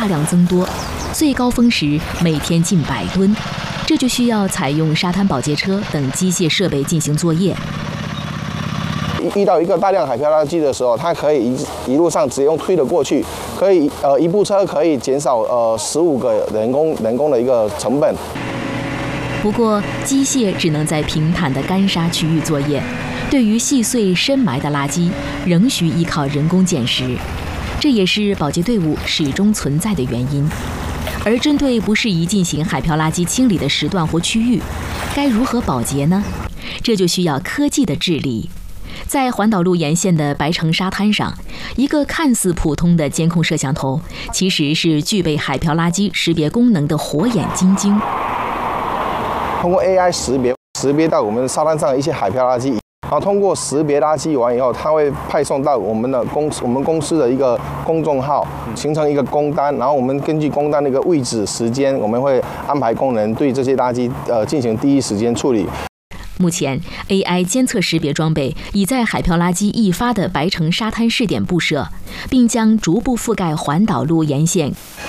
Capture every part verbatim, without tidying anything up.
大量增多，最高峰时每天近百吨，这就需要采用沙滩保洁车等机械设备进行作业。 遇到一个大量海漂垃圾的时候，它可以一一路上直接用推的过去，可以呃一部车可以减少呃十五个人工人工的一个成本。 不过，机械只能在平坦的干沙区域作业，对于细碎深埋的垃圾，仍需依靠人工捡拾。这也是保洁队伍始终存在的原因。而针对不适宜进行海漂垃圾清理的时段或区域，该如何保洁呢？这就需要科技的治理。在环岛路沿线的白城沙滩上，一个看似普通的监控摄像头，其实是具备海漂垃圾识别功能的火眼金睛。 通过 A I 识别，识别到我们沙滩上的一些海漂垃圾，然后通过识别垃圾完以后，它会派送到我们的公我们公司的一个公众号，形成一个工单，然后我们根据工单的一个位置、时间，我们会安排工人对这些垃圾呃进行第一时间处理。 目前 ，A I 监测识别装备已在海漂垃圾易发的白城沙滩试点布设，并将逐步覆盖环岛路沿线。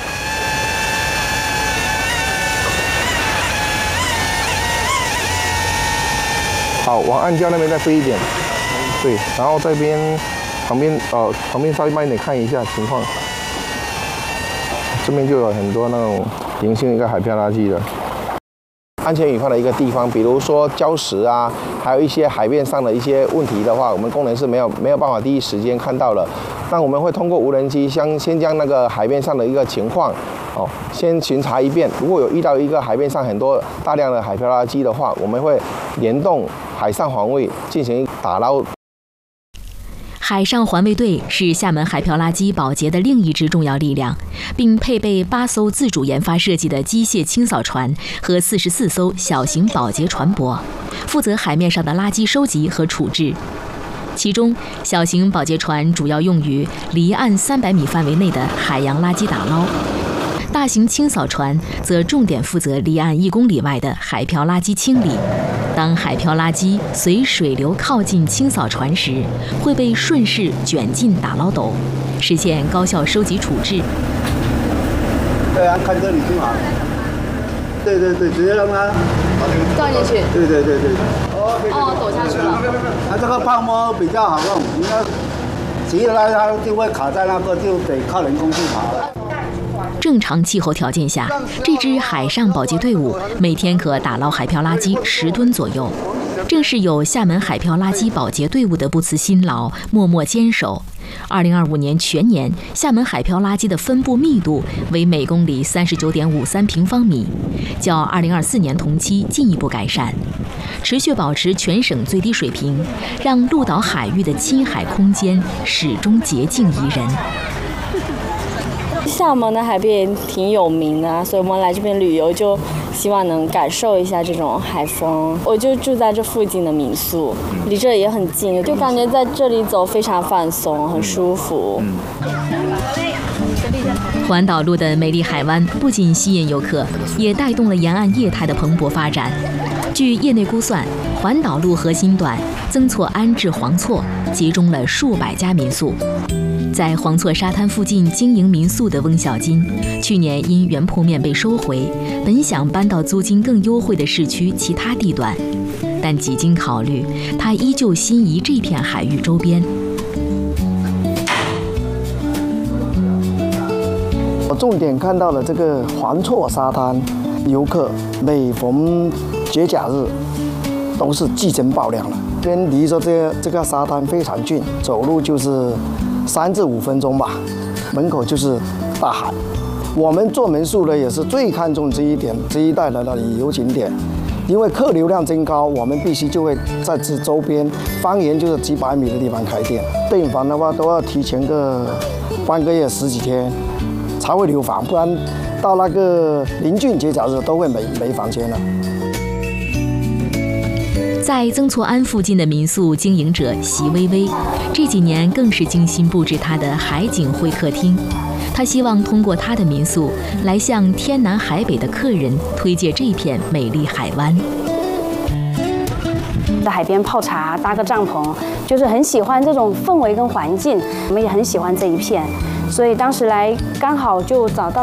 好，往暗礁那边再飞一点，对，然后这边旁边呃旁边稍微慢一点看一下情况，这边就有很多那种零星一个海漂垃圾的。安全隐患的一个地方，比如说礁石啊，还有一些海面上的一些问题的话，我们工人是没有没有办法第一时间看到的。那我们会通过无人机先先将那个海面上的一个情况，哦，先巡查一遍。如果有遇到一个海面上很多大量的海漂垃圾的话，我们会联动海上环卫进行打捞。 海上环卫队是厦门海漂垃圾保洁的另一支重要力量，并配备八艘自主研发设计的机械清扫船和四十四艘小型保洁船舶，负责海面上的垃圾收集和处置。其中，小型保洁船主要用于离岸三百米范围内的海洋垃圾打捞，大型清扫船则重点负责离岸一公里外的海漂垃圾清理。当海漂垃圾随水流靠近清扫船时，会被顺势卷进打捞斗，实现高效收集处置。 对啊，看这里就好。对对对，直接让它掉进去。 对对对对。 哦，抖下去了。 它这个泡沫比较好用，你要急了它就会卡在那个，就得靠人工去爬了。 正常气候条件下，这支海上保洁队伍每天可打捞海漂垃圾十吨左右。正是有厦门海漂垃圾保洁队伍的不辞辛劳、默默坚守，二零二五年全年厦门海漂垃圾的分布密度为每公里三十九点五三平方米，较二零二四年同期进一步改善，持续保持全省最低水平，让鹿岛海域的亲海空间始终洁净宜人。 厦门的海边挺有名的，所以我们来这边旅游就希望能感受一下这种海风。我就住在这附近的民宿，离这里也很近，就感觉在这里走非常放松，很舒服。 环岛路的美丽海湾不仅吸引游客，也带动了沿岸业态的蓬勃发展。据业内估算，环岛路核心段曾厝安至黄厝集中了数百家民宿。在黄厝沙滩附近经营民宿的翁小金，去年因原铺面被收回，本想搬到租金更优惠的市区其他地段，但几经考虑，他依旧心仪这片海域周边。 我重点看到了这个黄厝沙滩，游客每逢节假日都是激增爆量了。这边离着这个这个沙滩非常近，走路就是三至五分钟吧，门口就是大海。我们做民宿的也是最看重这一点，这一带的旅游景点，因为客流量增高，我们必须就会在这周边方圆就是几百米的地方开店。订房的话都要提前个半个月十几天才会留房，不然到那个临近节假日都会没没房间了。 在曾厝安附近的民宿经营者席微微，这几年更是精心布置他的海景会客厅。他希望通过他的民宿来向天南海北的客人推荐这片美丽海湾。 在海边泡茶，搭个帐篷，就是很喜欢这种氛围跟环境。我们也很喜欢这一片，所以当时来刚好就找到。